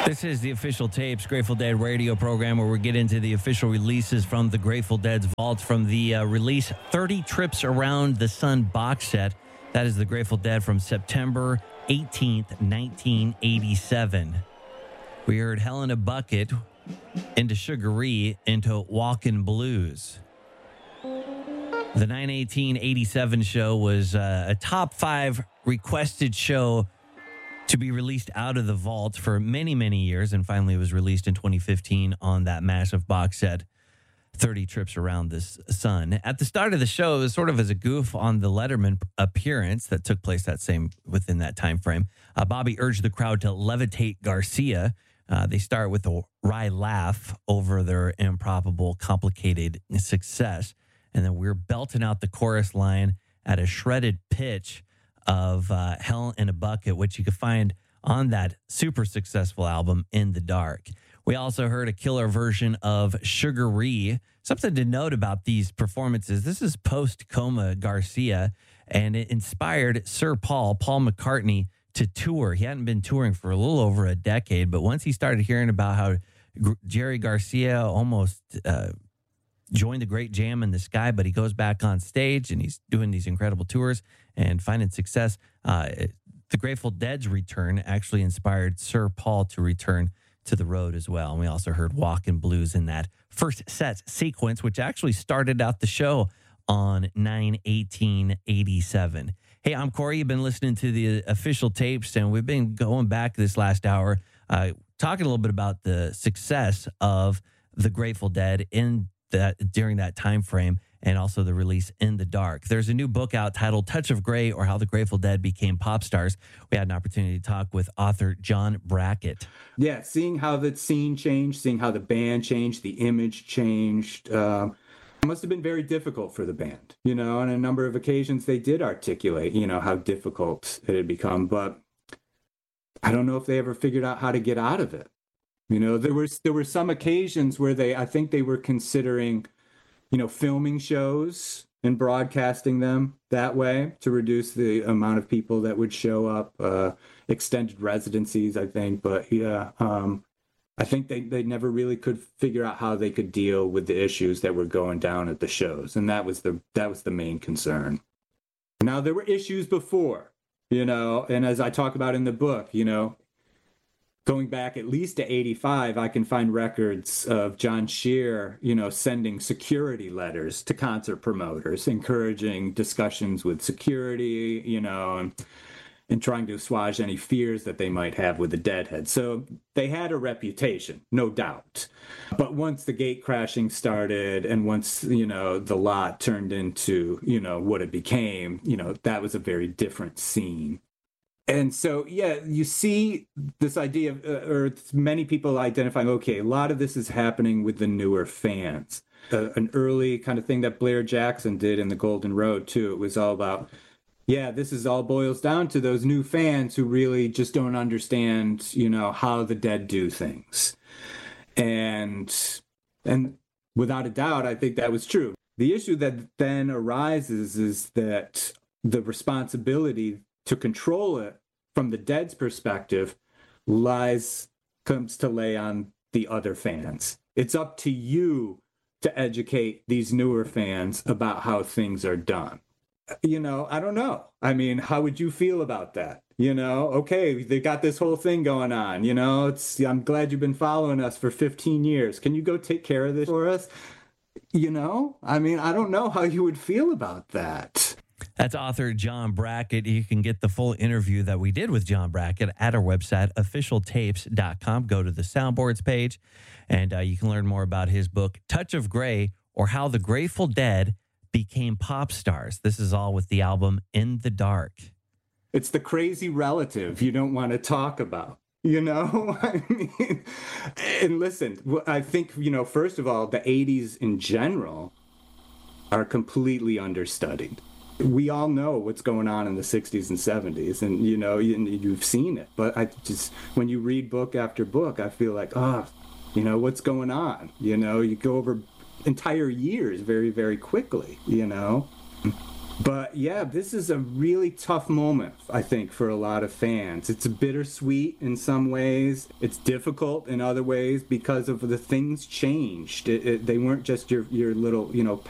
This is the Official Tapes Grateful Dead radio program where we get into the official releases from the Grateful Dead's vault from the release 30 Trips Around the Sun box set. That is the Grateful Dead from September 18th, 1987. We heard Hell in a Bucket into Sugaree into Walkin' Blues. The 9/18/87 show was a top 5 requested show to be released out of the vault for many, many years, and finally it was released in 2015 on that massive box set, 30 Trips Around the Sun. At the start of the show, it was sort of as a goof on the Letterman appearance that took place within that time frame. Bobby urged the crowd to levitate Garcia. They start with a wry laugh over their improbable, complicated success, and then we're belting out the chorus line at a shredded pitch of Hell in a Bucket, which you can find on that super successful album, In the Dark. We also heard a killer version of Sugaree. Something to note about these performances, this is post-coma Garcia, and it inspired Sir Paul McCartney, to tour. He hadn't been touring for a little over a decade, but once he started hearing about how Jerry Garcia almost joined the Great Jam in the Sky, but he goes back on stage and he's doing these incredible tours and finding success. The Grateful Dead's return actually inspired Sir Paul to return to the road as well. And we also heard Walkin' Blues in that first set sequence, which actually started out the show on 9/18/87. Hey, I'm Corey. You've been listening to the Official Tapes, and we've been going back this last hour, talking a little bit about the success of the Grateful Dead during that time frame, and also the release In the Dark. There's a new book out titled Touch of Grey, or How the Grateful Dead Became Pop Stars. We had an opportunity to talk with author John Brackett. Yeah, seeing how the scene changed, seeing how the band changed, the image changed. It must have been very difficult for the band. On a number of occasions they did articulate, how difficult it had become. But I don't know if they ever figured out how to get out of it. There were some occasions where I think they were considering, filming shows and broadcasting them that way to reduce the amount of people that would show up, extended residencies, I think. But yeah, I think they never really could figure out how they could deal with the issues that were going down at the shows. And that was the main concern. Now, there were issues before, and as I talk about in the book, going back at least to 85, I can find records of John Shear, sending security letters to concert promoters, encouraging discussions with security, and trying to assuage any fears that they might have with the Deadhead. So they had a reputation, no doubt. But once the gate crashing started, and once, the lot turned into, what it became, that was a very different scene. And so, yeah, you see this idea of, or many people identifying, okay, a lot of this is happening with the newer fans. An early kind of thing that Blair Jackson did in The Golden Road, too. It was all about, yeah, this is all boils down to those new fans who really just don't understand, how the Dead do things. And without a doubt, I think that was true. The issue that then arises is that the responsibility to control it from the Dead's perspective comes to lay on the other fans. It's up to you to educate these newer fans about how things are done. I don't know. I mean, how would you feel about that? Okay, they got this whole thing going on, I'm glad you've been following us for 15 years. Can you go take care of this for us? I mean, I don't know how you would feel about that. That's author John Brackett. You can get the full interview that we did with John Brackett at our website, officialtapes.com. Go to the soundboards page, and you can learn more about his book, Touch of Grey, or How the Grateful Dead Became Pop Stars. This is all with the album In the Dark. It's the crazy relative you don't want to talk about, I mean, and listen, I think, first of all, the 80s in general are completely understudied. We all know what's going on in the 60s and 70s, and, you've seen it. But when you read book after book, I feel like, what's going on? You go over entire years very, very quickly, But yeah, this is a really tough moment, I think, for a lot of fans. It's bittersweet in some ways. It's difficult in other ways because of the things changed. They weren't just your little,